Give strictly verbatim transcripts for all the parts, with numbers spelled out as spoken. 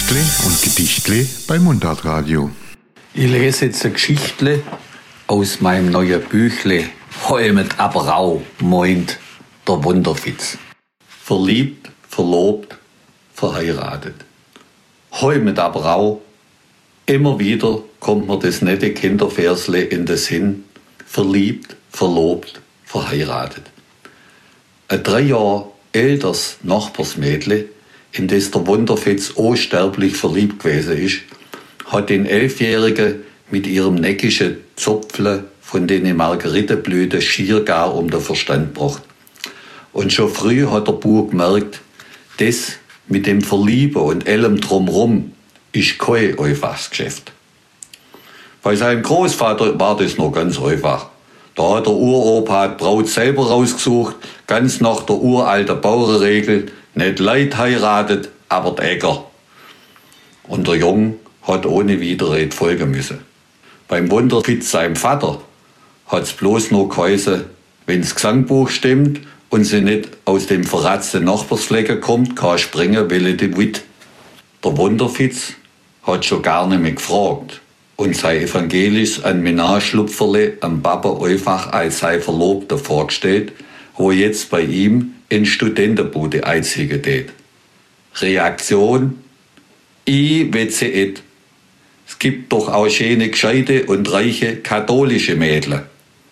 Geschichtle und Gedichtle bei Mundartradio. Ich lese jetzt eine Geschichtle aus meinem neuen Büchle Holmet Aberau, meint der Wunderfitz. Verliebt, verlobt, verheiratet. Holmet Aberau, immer wieder kommt mir das nette Kinderversle in den Sinn. Verliebt, verlobt, verheiratet. Ein drei Jahre älteres Nachbarsmädle, in das der Wunderfitz unsterblich verliebt gewesen ist, hat den Elfjährigen mit ihrem neckischen Zopfle von den Margeritenblüten schier gar um den Verstand gebracht. Und schon früh hat der Bub gemerkt, das mit dem Verlieben und allem drumrum ist kein einfaches Geschäft. Bei seinem Großvater war das noch ganz einfach. Da hat der Uropa die Braut selber rausgesucht, ganz nach der uralten Bauernregel, nicht Leid heiratet, aber die Äcker. Und der Jung hat ohne Widerrede folgen müssen. Beim Wunderfitz, seinem Vater, hat es bloß nur geheißen, wenn das Gesangbuch stimmt und sie nicht aus dem verratzten Nachbarsflecken kommt, kann springen, will die Witt. Der Wunderfitz hat schon gar nicht mehr gefragt und sein evangelisch an Menage-Schlupferle am Papa einfach als sein Verlobter vorgestellt, wo jetzt bei ihm in Studentenbude einziehen tät. Reaktion: Ich wetze et. Es gibt doch auch schöne, gescheite und reiche katholische Mädchen.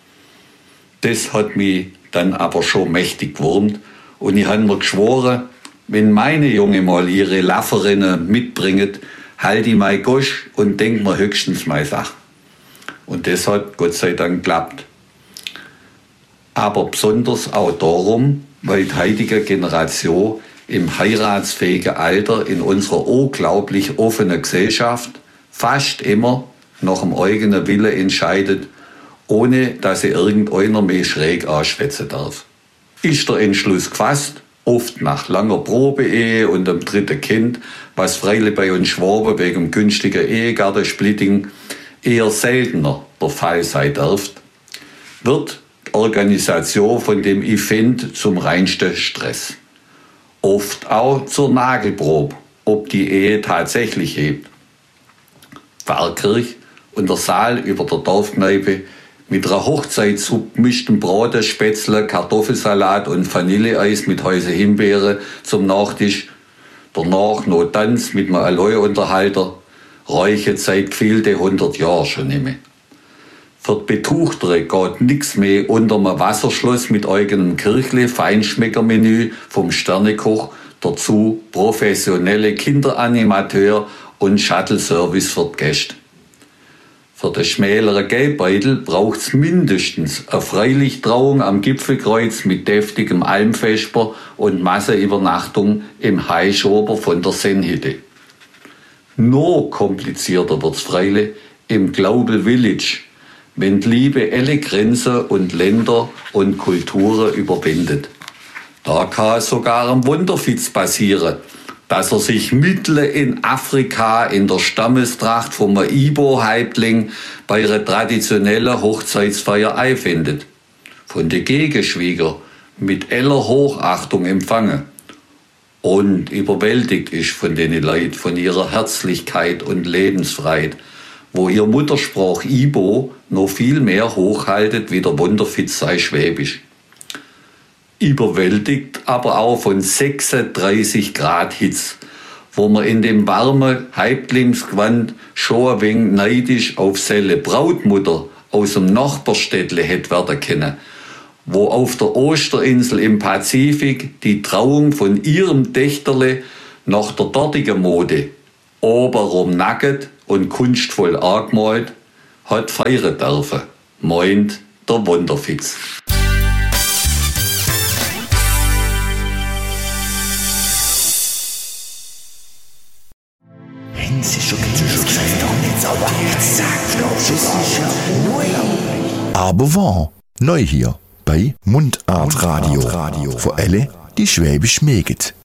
Das hat mich dann aber schon mächtig gewurmt und ich habe mir geschworen, wenn meine Junge mal ihre Lafferinnen mitbringt, halt ich mein Gosch und denk mir höchstens meine Sache. Und das hat Gott sei Dank geklappt. Aber besonders auch darum, weil die heutige Generation im heiratsfähigen Alter in unserer unglaublich offenen Gesellschaft fast immer nach dem eigenen Willen entscheidet, ohne dass sie irgendeiner mehr schräg anschwätzen darf. Ist der Entschluss gefasst, oft nach langer Probeehe und dem dritten Kind, was freilich bei uns Schwaben wegen dem günstigen Ehegattensplitting eher seltener der Fall sein darf, wird die Organisation von dem Event zum reinsten Stress. Oft auch zur Nagelprobe, ob die Ehe tatsächlich hebt. Pfarrkirche und der Saal über der Dorfkneipe mit einer Hochzeitssuppe, gemischtem Braten, Spätzle, Kartoffelsalat und Vanilleeis mit Häuse Himbeere zum Nachtisch. Danach noch Tanz mit einem Aloe-Unterhalter. Räuche seit gefehlte hundert Jahren schon nicht mehr. Für die Betuchtere geht nichts mehr unter einem Wasserschloss mit eigenem Kirchle, Feinschmeckermenü vom Sternekoch, dazu professionelle Kinderanimateur und Shuttle-Service für die Gäste. Für den schmäleren Geldbeutel braucht es mindestens eine Freilichttrauung am Gipfelkreuz mit deftigem Almvesper und Massenübernachtung im Highschober von der Sennhütte. Noch komplizierter wird's freilich im Global Village, wenn die Liebe alle Grenzen und Länder und Kulturen überwindet. Da kann es sogar am Wunderfitz passieren, dass er sich mitten in Afrika in der Stammestracht vom Ibo-Häuptling bei einer traditionellen Hochzeitsfeier einfindet, von den Gegenschwieger mit aller Hochachtung empfangen und überwältigt ist von den Leuten, von ihrer Herzlichkeit und Lebensfreiheit, wo ihr Muttersprach Ibo noch viel mehr hochhaltet wie der Wunderfitz sei Schwäbisch. Überwältigt aber auch von sechsunddreißig Grad Hitze, wo man in dem warmen Häuptlingsgewand schon ein wenig neidisch auf seine Brautmutter aus dem Nachbarstädtle hätte werden können, wo auf der Osterinsel im Pazifik die Trauung von ihrem Dächterle nach der dortigen Mode oberrum nackt und kunstvoll angemalt hat feiern dürfen, meint der Wunderfitz. Aber wahr, neu hier bei Mundartradio. Für alle, die Schwäbisch mögen.